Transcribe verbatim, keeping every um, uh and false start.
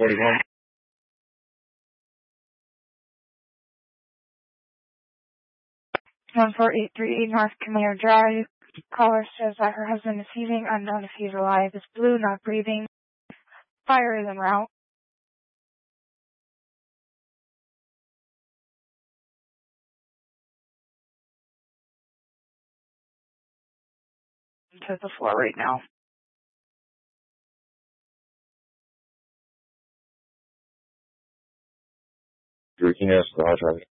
forty-one. one four eight three North Camino Drive. Caller says that her husband is heaving, unknown if he's alive. Is blue, not breathing. Fire is en route. To the floor right now. Drinking as garage,